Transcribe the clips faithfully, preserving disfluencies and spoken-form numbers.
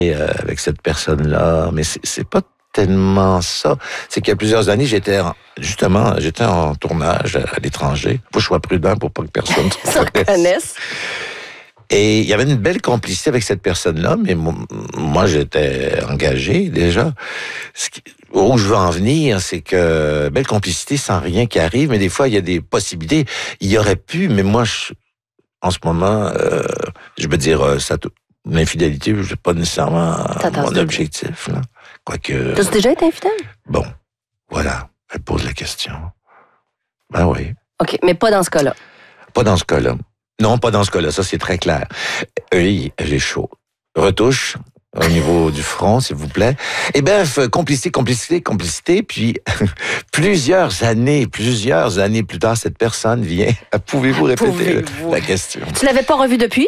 euh, avec cette personne-là, mais c'est, c'est pas tellement ça. C'est qu'il y a plusieurs années, j'étais en, justement, j'étais en tournage à, à l'étranger. Faut que je sois prudent pour pas que personne se reconnaisse. Et il y avait une belle complicité avec cette personne-là, mais moi, moi j'étais engagé déjà. Ce qui, où je veux en venir, c'est que belle complicité sans rien qui arrive, mais des fois, il y a des possibilités. Il y aurait pu, mais moi, je, en ce moment, euh, je veux dire, ça, l'infidélité, c'est pas nécessairement mon objectif. Là. Quoique... Tu as déjà été infidèle? Bon, voilà, elle pose la question. Ben oui. OK, mais pas dans ce cas-là. Pas dans ce cas-là. Non, pas dans ce cas-là, ça c'est très clair. Oui, j'ai chaud. Retouche au niveau du front, s'il vous plaît. Et bref, complicité, complicité, complicité, puis plusieurs années, plusieurs années plus tard, cette personne vient. Pouvez-vous répéter Pouvez-vous? la question? Tu l'avais pas revu depuis?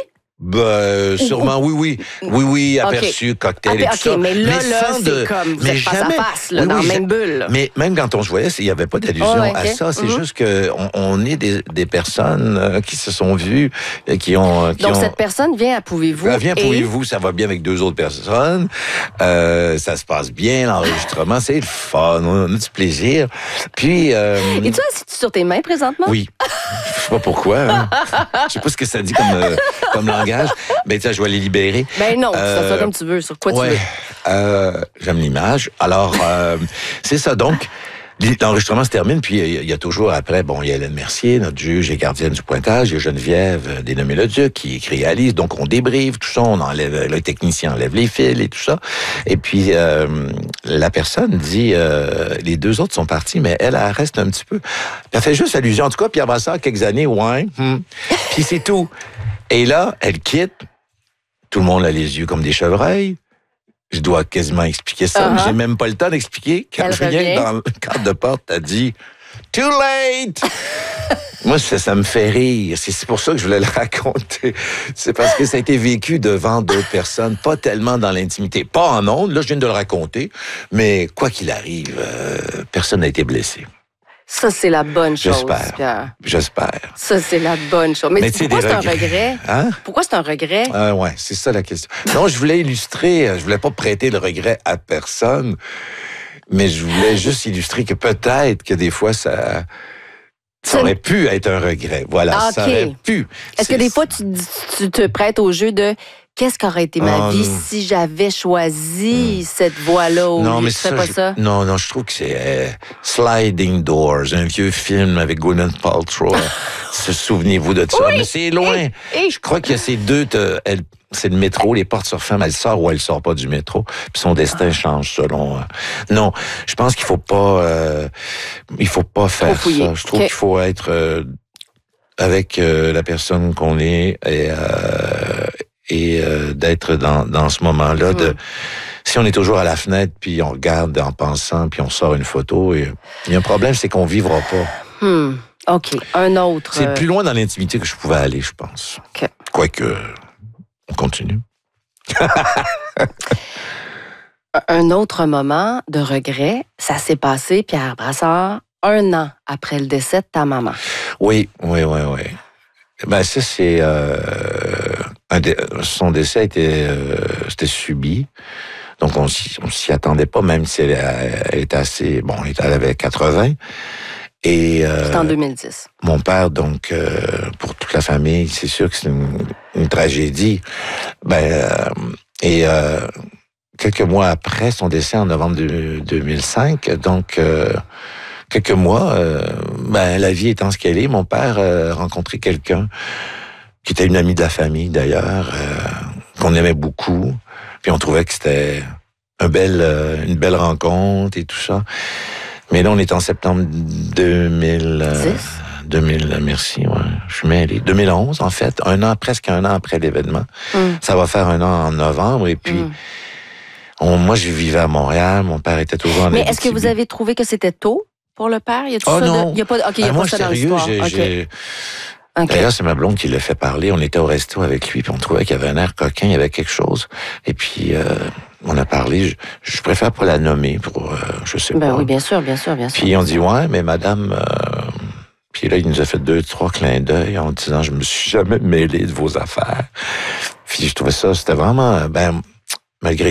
Ben, sûrement, oui, oui. Oui, oui, aperçu, okay. cocktail Apé- et tout okay, ça. Mais là, mais là, c'est de... comme, vous mais êtes face jamais... à face, là, oui, oui, dans oui, la même bulle. Mais même quand on se voyait, il n'y avait pas d'allusion oh, okay. à ça. C'est mm-hmm. juste qu'on on est des, des personnes qui se sont vues, et qui ont... Qui Donc, ont... cette personne vient à Pouvez-vous. Elle vient à et... Pouvez-vous, ça va bien avec deux autres personnes. Euh, ça se passe bien, l'enregistrement, c'est le fun, on a du plaisir. Puis... Euh... Et tu assis-tu sur tes mains présentement? Oui. Je sais pas pourquoi. Hein. Je sais pas ce que ça dit comme, euh, comme langage. Mais tiens, je vais les libérer. Ben non, euh, tu fais ça comme tu veux, sur quoi ouais, tu veux. Euh, j'aime l'image. Alors, euh, c'est ça. Donc, l'enregistrement se termine, puis il y a toujours après, bon, il y a Hélène Mercier, notre juge et gardienne du pointage, il y a Geneviève, dénommée le Duc, qui réalise. Donc, on débriefe tout ça, on enlève, le technicien enlève les fils et tout ça. Et puis, euh, la personne dit, euh, les deux autres sont partis, mais elle, elle reste un petit peu. Elle fait juste allusion. En tout cas, Pierre Brassard, quelques années, ouais. Hmm. Puis c'est tout. Et là, elle quitte. Tout le monde a les yeux comme des chevreuils. Je dois quasiment expliquer ça, uh-huh. mais j'ai même pas le temps d'expliquer. Quand je viens dans le cadre de porte, t'as dit « Too late! » Moi, ça, ça me fait rire. C'est, c'est pour ça que je voulais le raconter. C'est parce que ça a été vécu devant d'autres personnes, pas tellement dans l'intimité. Pas en ondes, là, je viens de le raconter, mais quoi qu'il arrive, euh, personne n'a été blessé. Ça, c'est la bonne chose, J'espère. Pierre. J'espère. Ça, c'est la bonne chose. Mais, Mais pourquoi c'est regrets. un regret? Hein? Pourquoi c'est un regret? Euh, oui, c'est ça la question. Non, je voulais illustrer, je voulais pas prêter le regret à personne, mais je voulais juste illustrer que peut-être que des fois, ça... Ça aurait pu être un regret. Voilà, ah, okay. ça aurait pu. Est-ce c'est... que des fois, tu, tu te prêtes au jeu de... Qu'est-ce qu'aurait été ma oh, vie non. si j'avais choisi mmh. cette voie-là au non, lieu mais de faire ça, pas je, ça? Non, non, je trouve que c'est euh, Sliding Doors, un vieux film avec Gwyneth Paltrow. Se souvenez-vous de ça? Oui. Mais c'est loin. Et, et... Je crois qu'il y a ces deux... Te, elle, c'est le métro, les portes se referment, elle sort ou elle sort pas du métro, puis son destin ah. change selon... Euh... Non, je pense qu'il faut pas... Euh, il faut pas faire ça. Je trouve okay. qu'il faut être euh, avec euh, la personne qu'on est et... Euh, et euh, d'être dans, dans ce moment-là. De, mmh. Si on est toujours à la fenêtre, puis on regarde en pensant, puis on sort une photo, et il y a un problème, c'est qu'on vivra pas. Mmh. OK. Un autre... C'est euh... plus loin dans l'intimité que je pouvais aller, je pense. OK. Quoique, on continue. Un autre moment de regret, ça s'est passé, Pierre Brassard, un an après le décès de ta maman. Oui, oui, oui, oui. Ben ça, c'est... Euh, un dé, son décès était, euh, c'était subi. Donc, on s'y, on s'y attendait pas, même si elle, elle était assez... Bon, elle avait quatre-vingts. Et... Euh, c'était en deux mille dix. Mon père, donc, euh, pour toute la famille, c'est sûr que c'est une, une tragédie. Ben, euh, et euh, quelques mois après son décès, en novembre deux mille cinq, donc... Euh, Quelques mois, euh, ben, la vie étant ce qu'elle est, mon père a euh, rencontré quelqu'un qui était une amie de la famille, d'ailleurs, euh, qu'on aimait beaucoup. Puis on trouvait que c'était un bel, euh, une belle rencontre et tout ça. Mais là, on est en septembre deux mille... Euh, deux mille, merci, ouais, je suis mêlé. deux mille onze, en fait, un an, presque un an après l'événement. Mm. Ça va faire un an en novembre, et puis... Mm. On, moi, je vivais à Montréal, mon père était toujours en Mais est-ce que vous avez trouvé que c'était tôt? Pour le père, il y a tout oh ça non. de... Il y a pas, OK, il y a ben pas moi, ça sérieux, dans l'histoire. J'ai, okay. j'ai... Okay. D'ailleurs, c'est ma blonde qui l'a fait parler. On était au resto avec lui, puis on trouvait qu'il y avait un air coquin, il y avait quelque chose. Et puis, euh, on a parlé. Je, je préfère pas la nommer pour, euh, je sais ben pas. Oui, bien sûr, bien sûr, bien sûr. Puis on dit, ouais, mais madame... Euh... Puis là, il nous a fait deux, trois clins d'œil en disant, je me suis jamais mêlé de vos affaires. Puis je trouvais ça, c'était vraiment... Ben, malgré